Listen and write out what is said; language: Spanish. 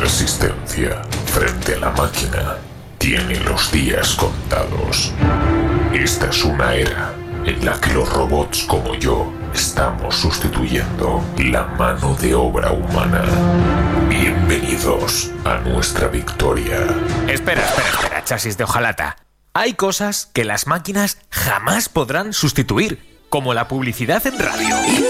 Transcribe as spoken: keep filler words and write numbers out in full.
resistencia frente a la máquina tiene los días contados. Esta es una era en la que los robots como yo estamos sustituyendo la mano de obra humana. Bienvenidos a nuestra victoria. Espera, espera, espera, chasis de hojalata. Hay cosas que las máquinas jamás podrán sustituir, como la publicidad en radio.